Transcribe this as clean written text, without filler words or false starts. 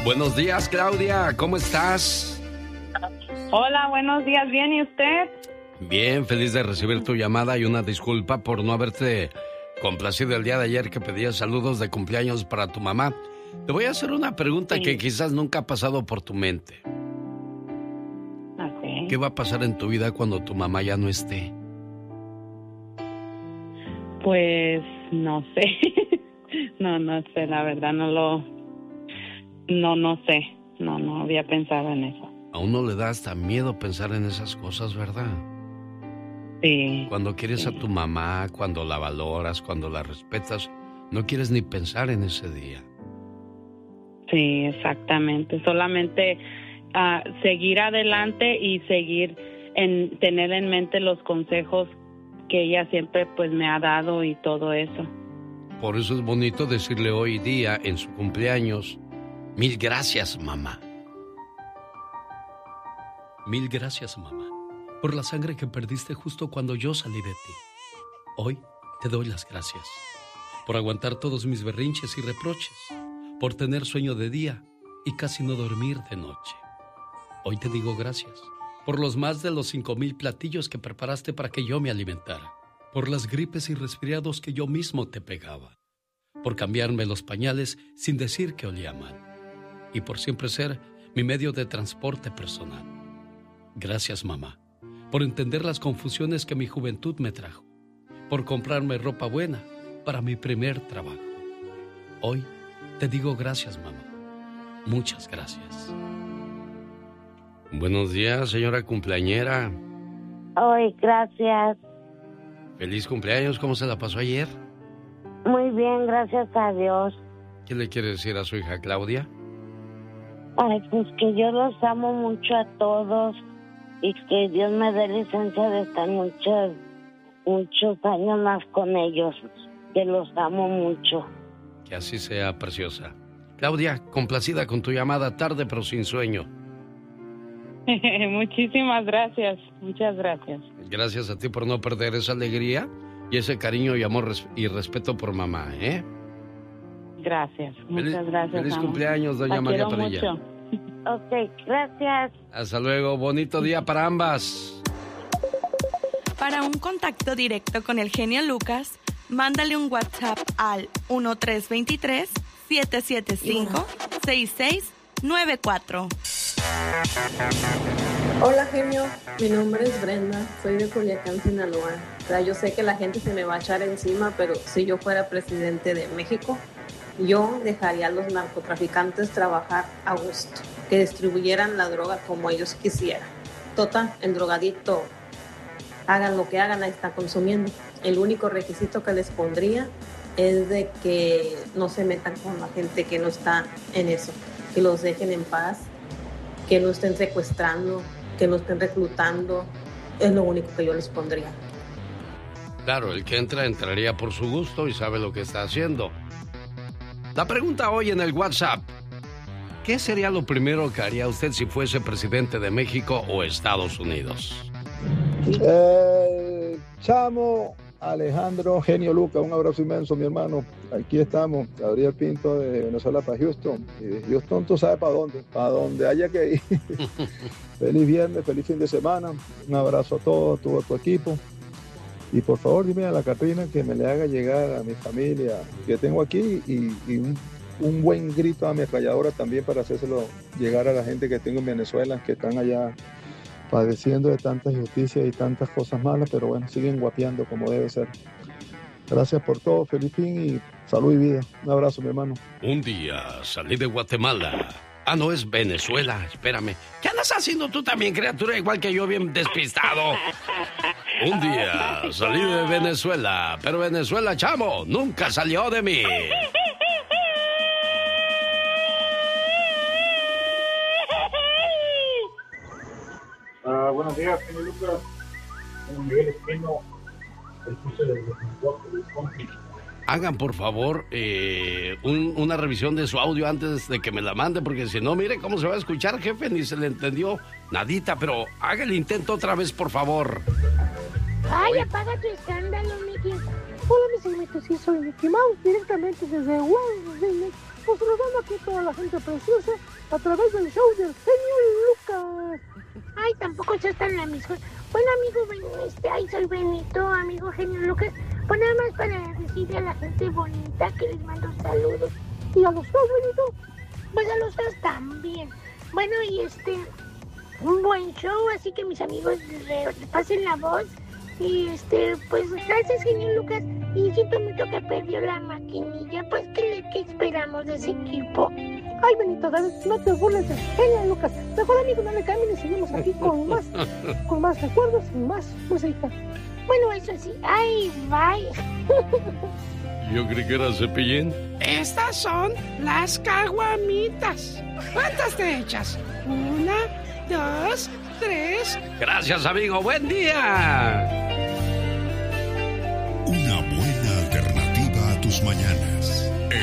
Buenos días, Claudia, ¿cómo estás? Hola, buenos días, ¿bien y usted? Bien, feliz de recibir tu llamada y una disculpa por no haberte complacido el día de ayer que pedía saludos de cumpleaños para tu mamá. Te voy a hacer una pregunta que quizás nunca ha pasado por tu mente. Okay. ¿Qué va a pasar en tu vida cuando tu mamá ya no esté? Pues no sé. no sé, la verdad no sé. No había pensado en eso. A uno le da hasta miedo pensar en esas cosas, ¿verdad? Sí. Cuando quieres a tu mamá, cuando la valoras, cuando la respetas, no quieres ni pensar en ese día. Sí, exactamente. Solamente seguir adelante y tener en mente los consejos que ella siempre pues me ha dado y todo eso. Por eso es bonito decirle hoy día, en su cumpleaños, 1000 gracias, mamá. 1000 gracias, mamá, por la sangre que perdiste justo cuando yo salí de ti. Hoy te doy las gracias por aguantar todos mis berrinches y reproches, por tener sueño de día y casi no dormir de noche. Hoy te digo gracias por los más de los 5000 platillos que preparaste para que yo me alimentara, por las gripes y resfriados que yo mismo te pegaba, por cambiarme los pañales sin decir que olía mal, y por siempre ser mi medio de transporte personal. Gracias, mamá, por entender las confusiones que mi juventud me trajo, por comprarme ropa buena para mi primer trabajo. Hoy te digo gracias, mamá. Muchas gracias. Buenos días, señora cumpleañera. Hoy, gracias. Feliz cumpleaños, ¿cómo se la pasó ayer? Muy bien, gracias a Dios. ¿Qué le quiere decir a su hija Claudia? Ay, pues que yo los amo mucho a todos y que Dios me dé licencia de estar muchos años más con ellos, que los amo mucho. Que así sea, preciosa. Claudia, complacida con tu llamada, tarde pero sin sueño. Muchísimas gracias, muchas gracias. Gracias a ti por no perder esa alegría y ese cariño y amor y respeto por mamá, ¿eh? Gracias, muchas gracias. Feliz amo. cumpleaños, doña La María quiero Padilla. mucho. Ok, gracias. Hasta luego, bonito día para ambas. Para un contacto directo con el genio Lucas, mándale un WhatsApp al 1323-775-6694. Hola, genio, mi nombre es Brenda, soy de Culiacán, Sinaloa. O sea, yo sé que la gente se me va a echar encima, pero si yo fuera presidente de México, yo dejaría a los narcotraficantes trabajar a gusto, que distribuyeran la droga como ellos quisieran. Total, el drogadicto, hagan lo que hagan, ahí está consumiendo. El único requisito que les pondría es de que no se metan con la gente que no está en eso, que los dejen en paz, que no estén secuestrando, que no estén reclutando. Es lo único que yo les pondría. Claro, el que entraría por su gusto y sabe lo que está haciendo. La pregunta hoy en el WhatsApp: ¿qué sería lo primero que haría usted si fuese presidente de México o Estados Unidos? Chamo, Alejandro, genio Lucas, un abrazo inmenso, mi hermano. Aquí estamos, Gabriel Pinto de Venezuela para Houston. Y de Houston tú sabes para dónde haya que ir. Feliz viernes, feliz fin de semana. Un abrazo a todos, a todo tu equipo. Y por favor dime a la Catrina que me le haga llegar a mi familia que tengo aquí y un buen grito a mi ametralladora también para hacérselo llegar a la gente que tengo en Venezuela, que están allá padeciendo de tanta injusticia y tantas cosas malas, pero bueno, siguen guapeando como debe ser. Gracias por todo, feliz fin y salud y vida. Un abrazo, mi hermano. Un día salí de Guatemala. Ah, no, es Venezuela, espérame. ¿Qué andas haciendo tú también, criatura? Igual que yo, bien despistado. Un día salí de Venezuela, pero Venezuela, chamo, nunca salió de mí. Buenos días, señor Lucas. Miguel Espino, el curso de los Hagan, por favor, una revisión de su audio antes de que me la mande, porque si no, mire cómo se va a escuchar, jefe, ni se le entendió nadita, pero haga el intento otra vez, por favor. Ay, apaga tu escándalo, Mickey. Hola, mis amigos, sí soy Mickey Mouse, directamente desde Walt Disney, pues saludando a aquí a toda la gente preciosa a través del show del genio Lucas. Ay, tampoco seas tan amigo. Bueno, amigo, ay, soy Benito, amigo genio Lucas. Pues nada más para decirle a la gente bonita que les mando saludos. ¿Y a los feos, Benito? Pues a los feos también. Bueno, y un buen show, así que mis amigos pasen la voz. Y pues gracias, genio Lucas. Y siento mucho que perdió la maquinilla. Pues, ¿qué esperamos de ese equipo? Ay, Benito, no te burles de genio Lucas. Mejor, amigo, no le cambien y seguimos aquí con más recuerdos y más música. Bueno, eso sí. Ay, bye. Yo creí que era Cepillín. Estas son las caguamitas. ¿Cuántas te echas? 1, 2, 3. Gracias, amigo. Buen día. Una buena alternativa a tus mañanas.